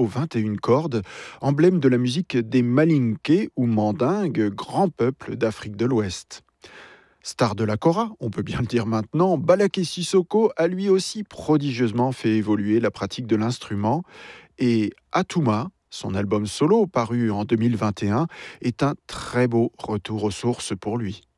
aux 21 cordes, emblème de la musique des Malinké ou Mandingues, grand peuple d'Afrique de l'Ouest. Star de la kora, on peut bien le dire maintenant, Balaké Sissoko a lui aussi prodigieusement fait évoluer la pratique de l'instrument et Atouma, son album solo paru en 2021, est un très beau retour aux sources pour lui.